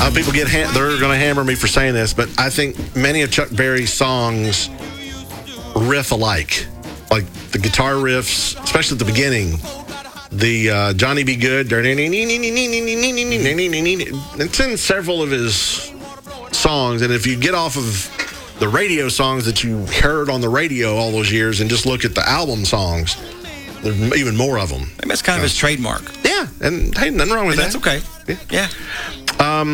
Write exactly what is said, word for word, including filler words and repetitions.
Uh, people get ha- they're going to hammer me for saying this, but I think many of Chuck Berry's songs riff alike. Like the guitar riffs, especially at the beginning. The uh, Johnny B. Good. It's in several of his songs, and if you get off of the radio songs that you heard on the radio all those years and just look at the album songs, there's even more of them. Maybe that's kind of his trademark. Yeah, and hey, nothing wrong with and that. That's okay. Yeah. yeah. Um,